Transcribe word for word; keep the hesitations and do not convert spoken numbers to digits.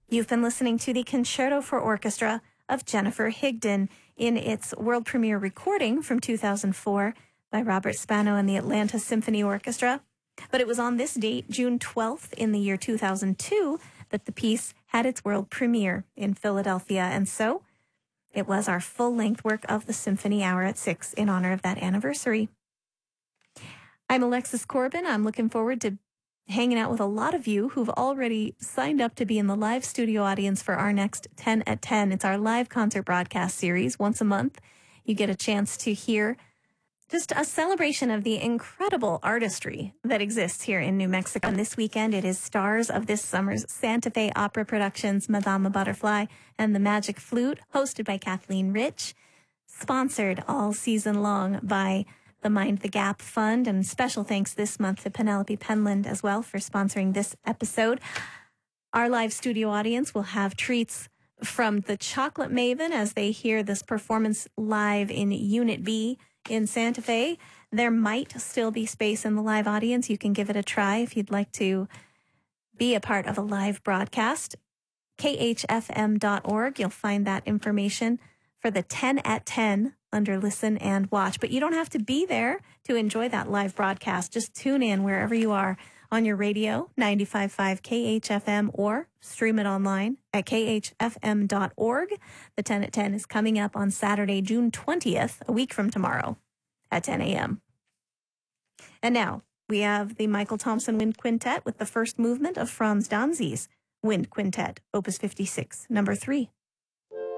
You've been listening to the Concerto for Orchestra of Jennifer Higdon in its world premiere recording from two thousand four by Robert Spano and the Atlanta Symphony Orchestra. But it was on this date, June twelfth in the year two thousand two, that the piece had its world premiere in Philadelphia. And so it was our full-length work of the Symphony Hour at six in honor of that anniversary. I'm Alexis Corbin. I'm looking forward to hanging out with a lot of you who've already signed up to be in the live studio audience for our next ten at ten. It's our live concert broadcast series. Once a month, you get a chance to hear just a celebration of the incredible artistry that exists here in New Mexico. And this weekend, it is stars of this summer's Santa Fe Opera Productions, Madama Butterfly and the Magic Flute, hosted by Kathleen Rich, sponsored all season long by the Mind the Gap Fund, and special thanks this month to Penelope Penland as well for sponsoring this episode. Our live studio audience will have treats from the Chocolate Maven as they hear this performance live in Unit B in Santa Fe. There might still be space in the live audience. You can give it a try if you'd like to be a part of a live broadcast. K H F M dot org. You'll find that information for the ten at ten under Listen and Watch. But you don't have to be there to enjoy that live broadcast. Just tune in wherever you are on your radio, ninety-five point five K H F M, or stream it online at K H F M dot org. The ten at ten is coming up on Saturday, June twentieth, a week from tomorrow at ten a.m. And now we have the Michael Thompson Wind Quintet with the first movement of Franz Danzi's Wind Quintet, Opus fifty-six, number three.